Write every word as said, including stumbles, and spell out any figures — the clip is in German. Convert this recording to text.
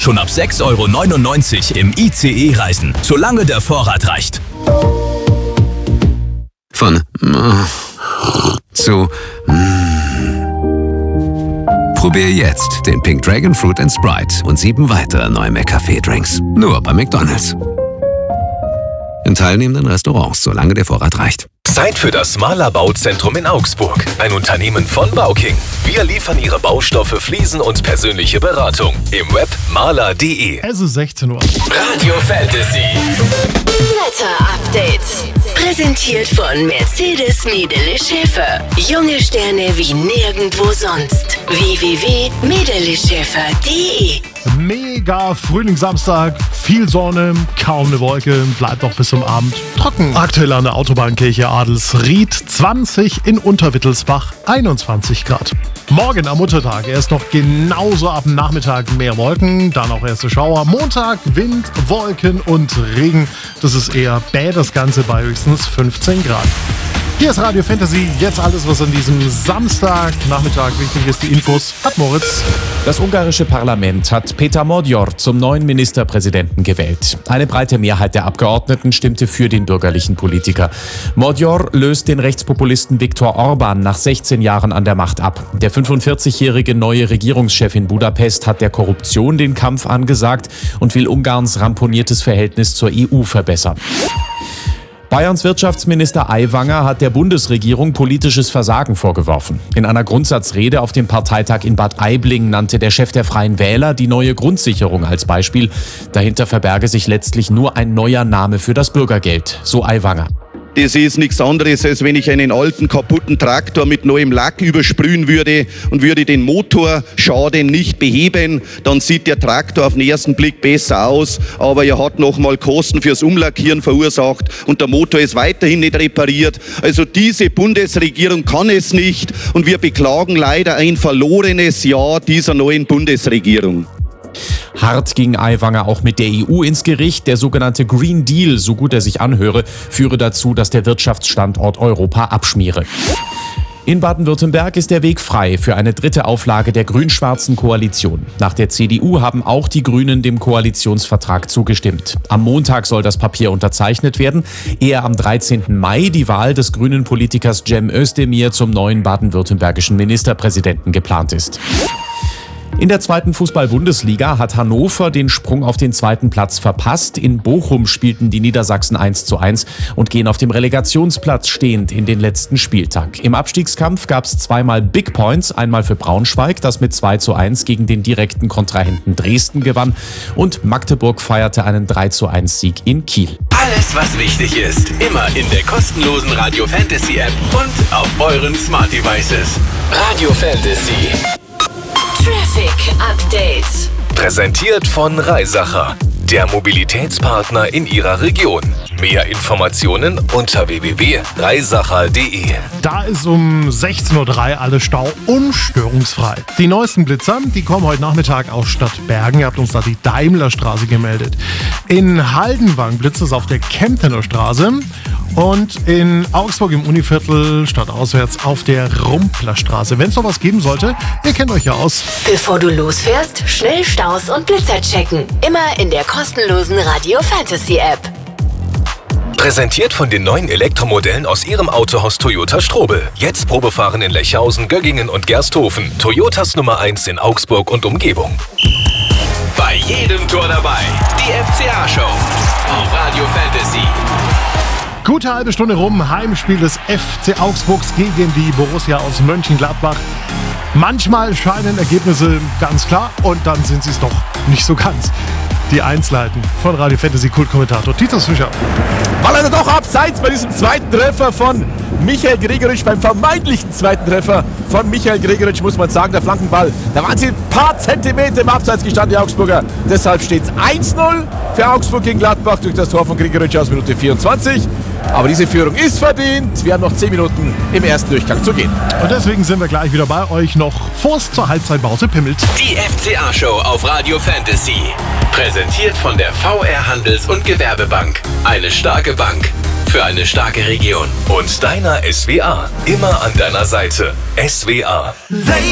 Schon ab sechs Euro neunundneunzig im I C E reisen, solange der Vorrat reicht. Von äh, zu mm. Probier jetzt den Pink Dragon Fruit and Sprite und sieben weitere neue McCafé-Drinks. Nur bei McDonald's. In teilnehmenden Restaurants, solange der Vorrat reicht. Zeit für das Mahler Bauzentrum in Augsburg. Ein Unternehmen von Bauking. Wir liefern Ihre Baustoffe, Fliesen und persönliche Beratung. Im Web mahler punkt de. Es ist sechzehn Uhr. Radio Fantasy. Wetter-Update. Präsentiert von Mercedes Medele Schäfer. Junge Sterne wie nirgendwo sonst. w w w punkt medele schäfer punkt de. Mega Frühlingssamstag, viel Sonne, kaum eine Wolke, bleibt auch bis zum Abend trocken. Aktuell an der Autobahnkirche Adelsried zwanzig, in Unterwittelsbach einundzwanzig Grad. Morgen am Muttertag erst noch genauso ab dem Nachmittag mehr Wolken, dann auch erste Schauer. Montag Wind, Wolken und Regen. Das ist eher bäh, das Ganze bei höchstens fünfzehn Grad. Hier ist Radio Fantasy, jetzt alles, was an diesem Samstagnachmittag wichtig ist, die Infos hat Moritz. Das ungarische Parlament hat Péter Magyar zum neuen Ministerpräsidenten gewählt. Eine breite Mehrheit der Abgeordneten stimmte für den bürgerlichen Politiker. Magyar löst den Rechtspopulisten Viktor Orbán nach sechzehn Jahren an der Macht ab. Der fünfundvierzigjährige neue Regierungschef in Budapest hat der Korruption den Kampf angesagt und will Ungarns ramponiertes Verhältnis zur E U verbessern. Bayerns Wirtschaftsminister Aiwanger hat der Bundesregierung politisches Versagen vorgeworfen. In einer Grundsatzrede auf dem Parteitag in Bad Aibling nannte der Chef der Freien Wähler die neue Grundsicherung als Beispiel. Dahinter verberge sich letztlich nur ein neuer Name für das Bürgergeld, so Aiwanger. Das ist nichts anderes, als wenn ich einen alten, kaputten Traktor mit neuem Lack übersprühen würde und würde den Motorschaden nicht beheben, dann sieht der Traktor auf den ersten Blick besser aus, aber er hat nochmal Kosten fürs Umlackieren verursacht und der Motor ist weiterhin nicht repariert. Also diese Bundesregierung kann es nicht und wir beklagen leider ein verlorenes Jahr dieser neuen Bundesregierung. Hart ging Aiwanger auch mit der E U ins Gericht. Der sogenannte Green Deal, so gut er sich anhöre, führe dazu, dass der Wirtschaftsstandort Europa abschmiere. In Baden-Württemberg ist der Weg frei für eine dritte Auflage der grün-schwarzen Koalition. Nach der C D U haben auch die Grünen dem Koalitionsvertrag zugestimmt. Am Montag soll das Papier unterzeichnet werden, ehe am dreizehnten Mai die Wahl des grünen Politikers Cem Özdemir zum neuen baden-württembergischen Ministerpräsidenten geplant ist. In der zweiten Fußball-Bundesliga hat Hannover den Sprung auf den zweiten Platz verpasst. In Bochum spielten die Niedersachsen eins zu eins und gehen auf dem Relegationsplatz stehend in den letzten Spieltag. Im Abstiegskampf gab es zweimal Big Points, einmal für Braunschweig, das mit zwei zu eins gegen den direkten Kontrahenten Dresden gewann, und Magdeburg feierte einen drei zu eins Sieg in Kiel. Alles, was wichtig ist, immer in der kostenlosen Radio Fantasy App und auf euren Smart Devices. Radio Fantasy. Traffic Update. Präsentiert von Reisacher, der Mobilitätspartner in Ihrer Region. Mehr Informationen unter w w w punkt reisacher punkt de. Da ist um sechzehn Uhr drei alles Stau unstörungsfrei. Die neuesten Blitzer, die kommen heute Nachmittag aus Stadtbergen. Ihr habt uns da die Daimlerstraße gemeldet. In Haldenwang blitzt es auf der Kemptener Straße. Und in Augsburg im Univiertel stadtauswärts auf der Rumplerstraße. Wenn es noch was geben sollte, ihr kennt euch ja aus. Bevor du losfährst, schnell Staus und Blitzer checken. Immer in der kostenlosen Radio Fantasy App. Präsentiert von den neuen Elektromodellen aus Ihrem Autohaus Toyota Strobel. Jetzt Probefahren in Lechhausen, Göggingen und Gersthofen. Toyotas Nummer eins in Augsburg und Umgebung. Bei jedem Tor dabei, die F C A-Show auf Radio Fantasy. Gute halbe Stunde rum, Heimspiel des F C Augsburgs gegen die Borussia aus Mönchengladbach. Manchmal scheinen Ergebnisse ganz klar und dann sind sie es doch nicht so ganz. Die Einzelheiten von Radio Fantasy Kultkommentator Titus Fischer. War leider doch abseits bei diesem zweiten Treffer von Michael Gregoritsch, beim vermeintlichen zweiten Treffer von Michael Gregoritsch, muss man sagen, der Flankenball. Da waren sie ein paar Zentimeter im Abseits gestanden, die Augsburger. Deshalb steht es eins null für Augsburg gegen Gladbach durch das Tor von Gregoritsch aus Minute vierundzwanzig. Aber diese Führung ist verdient. Wir haben noch zehn Minuten im ersten Durchgang zu gehen. Und deswegen sind wir gleich wieder bei euch, noch bevor es zur Halbzeitpause pimmelt. Die F C A-Show auf Radio Fantasy. Präsentiert von der V R Handels- und Gewerbebank. Eine starke Bank für eine starke Region. Und deiner S W A. Immer an deiner Seite. S W A.